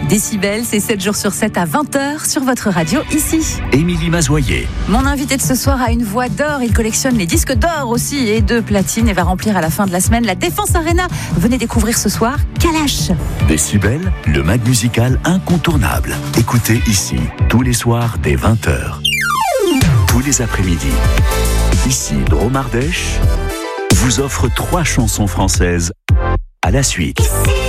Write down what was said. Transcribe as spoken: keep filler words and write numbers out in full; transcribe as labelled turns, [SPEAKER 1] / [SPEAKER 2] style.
[SPEAKER 1] Décibel, c'est sept jours sur sept à vingt heures sur votre radio ici.
[SPEAKER 2] Émilie Mazoyer.
[SPEAKER 1] Mon invité de ce soir a une voix d'or. Il collectionne les disques d'or aussi et de platine et va remplir à la fin de la semaine la Défense Arena. Venez découvrir ce soir Kalash.
[SPEAKER 2] Décibel, le mag musical incontournable. Écoutez ici, tous les soirs dès vingt heures. Tous les après-midi. Ici, Dromardèche vous offre trois chansons françaises à la suite.
[SPEAKER 3] Ici.